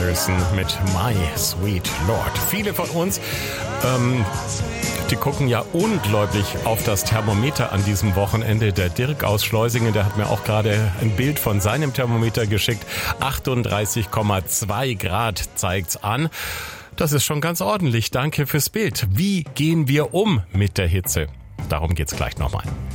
Harrison mit My Sweet Lord. Viele von uns, die gucken ja ungläubig auf das Thermometer an diesem Wochenende. Der Dirk aus Schleusingen, der hat mir auch gerade ein Bild von seinem Thermometer geschickt. 38,2 Grad zeigt's an. Das ist schon ganz ordentlich. Danke fürs Bild. Wie gehen wir um mit der Hitze? Darum geht's gleich nochmal.